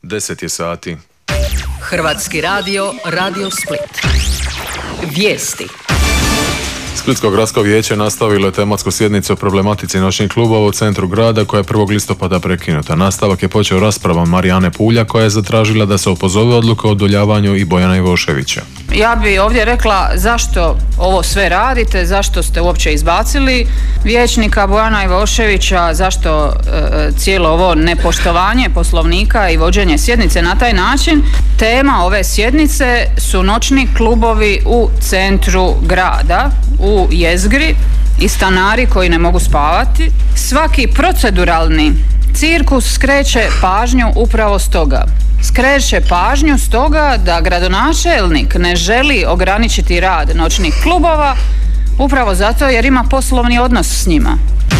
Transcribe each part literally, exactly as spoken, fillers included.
deset je sati. Hrvatski radio, Radio Split. Vijesti. Splitsko gradsko vijeće nastavilo je tematsku sjednicu o problematici noćnih klubova u centru grada koja je prvog listopada prekinuta. Nastavak je počeo raspravom Marijane Pulja koja je zatražila da se opozove odluka o udaljavanju i Bojana Ivoševića. Ja bi ovdje rekla zašto ovo sve radite, zašto ste uopće izbacili vijećnika Bojana Ivoševića, zašto e, cijelo ovo nepoštovanje Poslovnika i vođenje sjednice na taj način. Tema ove sjednice su noćni klubovi u centru grada, u jezgri i stanari koji ne mogu spavati. Svaki proceduralni cirkus skreće pažnju upravo stoga. Skreće pažnju stoga da gradonačelnik ne želi ograničiti rad noćnih klubova upravo zato jer ima poslovni odnos s njima.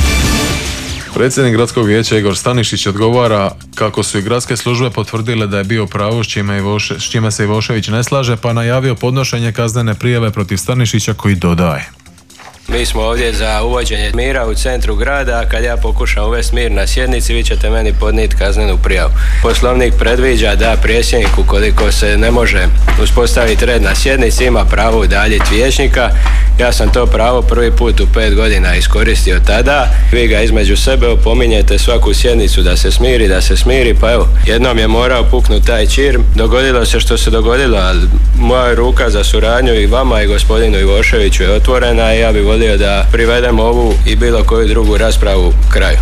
Predsjednik gradskog vijeća Igor Stanišić odgovara kako su i gradske službe potvrdile da je bio pravo s čime, Ivoše, s čime se Ivošević ne slaže, pa najavio podnošenje kaznene prijave protiv Stanišića koji dodaje. Mi smo ovdje za uvođenje mira u centru grada, a kad ja pokušam uvesti mir na sjednici, vi ćete meni podnijeti kaznenu prijavu. Poslovnik predviđa da predsjednik, ukoliko se ne može uspostaviti red na sjednici, ima pravo udaljiti vijećnika. Ja sam to pravo prvi put u pet godina iskoristio tada. Vi ga između sebe opominjete svaku sjednicu da se smiri, da se smiri, pa evo, jednom je morao puknuti taj čir. Dogodilo se što se dogodilo, ali moja ruka za suradnju i vama i gospodinu Ivoševiću je otvorena i ja bih volio da privedemo ovu i bilo koju drugu raspravu kraju.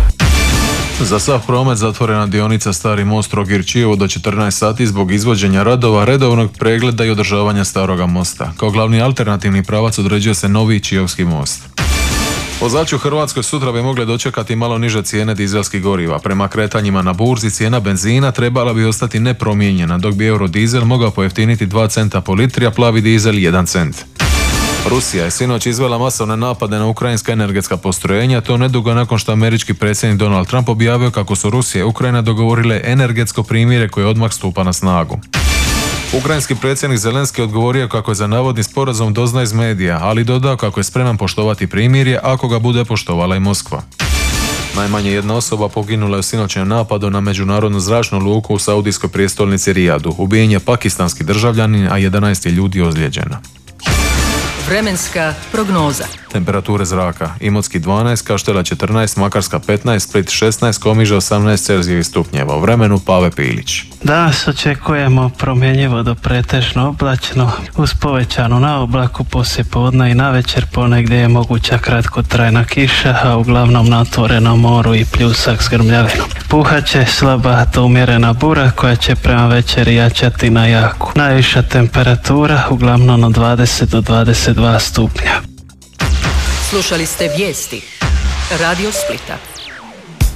Za sav promet zatvorena dionica Stari most Trogir-Čiovo do četrnaest sati zbog izvođenja radova, redovnog pregleda i održavanja staroga mosta. Kao glavni alternativni pravac određuje se novi Čiovski most. Vozači u Hrvatskoj sutra bi mogli dočekati malo niže cijene dizelskih goriva. Prema kretanjima na burzi cijena benzina trebala bi ostati nepromijenjena, dok bi eurodizel mogao pojeftiniti dva centa po litri, a plavi dizel jedan cent. Rusija je sinoć izvela masovne napade na ukrajinska energetska postrojenja, to nedugo nakon što američki predsjednik Donald Trump objavio kako su Rusija i Ukrajina dogovorile energetsko primirje koje odmah stupa na snagu. Ukrajinski predsjednik Zelenski odgovorio kako je za navodni sporazum dozna iz medija, ali dodao kako je spreman poštovati primirje ako ga bude poštovala i Moskva. Najmanje jedna osoba poginula je u sinoćnjem napadu na međunarodnu zračnu luku u saudijskoj prijestolnici Rijadu. Ubijen je pakistanski državljanin, a jedanaest je ljudi ozlijeđeno. Vremenska prognoza. Temperature zraka: Imotski dvanaest, Kaštela četrnaest, Makarska petnaest, Split šesnaest, Komiža osamnaest Celzijevih stupnjeva. U vremenu Pave Pilić. Danas očekujemo promjenjivo do pretežno oblačno uz povećanu naoblaku poslijepodne i navečer, ponegdje je moguća kratkotrajna kiša, a uglavnom na otvorenom moru i pljusak s grmljavinom. Puhaće slaba do umjerena bura koja će prema večeri jačati na jaku. Najviša temperatura uglavnom od dvadeset do dvadeset dva stupnja. Slušali ste vijesti Radio Splita.